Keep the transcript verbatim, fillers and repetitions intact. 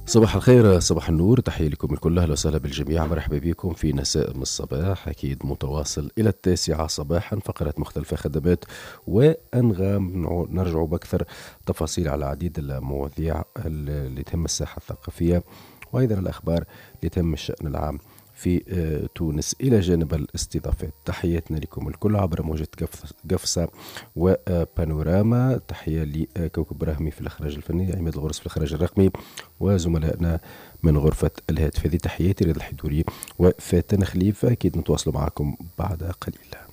صباح الخير، صباح النور، تحية لكم الكل، أهلا وسهلا بالجميع، مرحبا بكم في نسائم الصباح، أكيد متواصل إلى التاسعة صباحا، فقرات مختلفة، خدمات وأنغام، نرجع بأكثر تفاصيل على عديد المواضيع اللي تهم الساحة الثقافية وأيضا الأخبار اللي تهم الشأن العام في آه، تونس، إلى جانب الاستضافات. تحياتنا لكم الكل عبر موجة قفص- قفصة وبانوراما. تحية لكوكب براهمي في الإخراج الفني، عماد الغرس في الإخراج الرقمي، وزملائنا من غرفة الهاتف. هذه تحياتي رضا الحدوري وفاتن خليفة، أكيد نتواصلوا معكم بعد قليل.